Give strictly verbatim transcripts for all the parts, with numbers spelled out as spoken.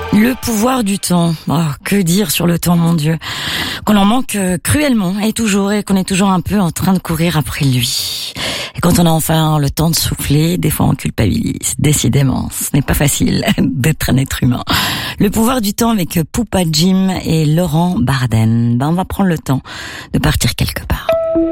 Le pouvoir du temps. Oh, que dire sur le temps, mon Dieu. Qu'on en manque cruellement et toujours, et qu'on est toujours un peu en train de courir après lui. Et quand on a enfin le temps de souffler, des fois on culpabilise. Décidément, ce n'est pas facile d'être un être humain. Le pouvoir du temps avec Poupa Jim et Laurent Barden. Ben, on va prendre le temps de partir quelque part.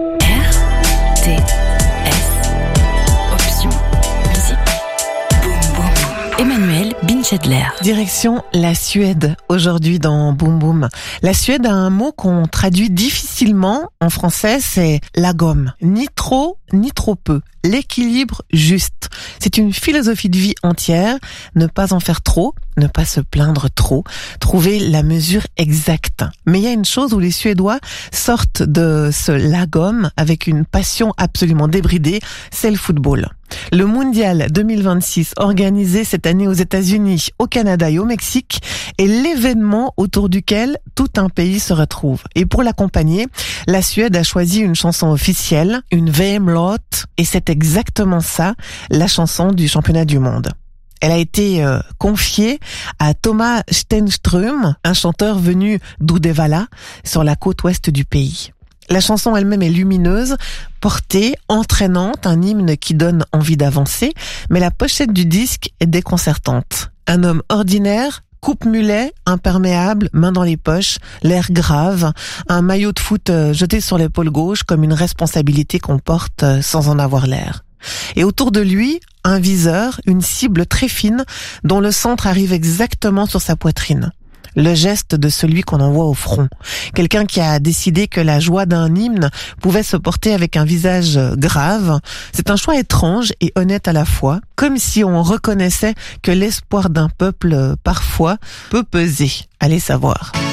R T S Option Musique. Boum boum. Emmanuel Binchedler. Direction la Suède aujourd'hui dans Boum Boum. La Suède a un mot qu'on traduit difficilement en français, c'est la gomme. Ni trop, ni trop peu. L'équilibre juste. C'est une philosophie de vie entière. Ne pas en faire trop, ne pas se plaindre trop, trouver la mesure exacte. Mais il y a une chose où les Suédois sortent de ce lagom avec une passion absolument débridée, c'est le football. Le Mondial deux mille vingt-six, organisé cette année aux États-Unis, au Canada et au Mexique, est l'événement autour duquel tout un pays se retrouve. Et pour l'accompagner, la Suède a choisi une chanson officielle, une V M-låt, et c'est exactement ça, la chanson du championnat du monde. Elle a été euh, confiée à Thomas Stenström, un chanteur venu d'Uddevalla, sur la côte ouest du pays. La chanson elle-même est lumineuse, portée, entraînante, un hymne qui donne envie d'avancer, mais la pochette du disque est déconcertante. Un homme ordinaire, coupe-mulet, imperméable, main dans les poches, l'air grave, un maillot de foot jeté sur l'épaule gauche comme une responsabilité qu'on porte sans en avoir l'air. Et autour de lui, un viseur, une cible très fine dont le centre arrive exactement sur sa poitrine. Le geste de celui qu'on envoie au front. Quelqu'un qui a décidé que la joie d'un hymne pouvait se porter avec un visage grave. C'est un choix étrange et honnête à la fois, comme si on reconnaissait que l'espoir d'un peuple, parfois, peut peser. Allez savoir.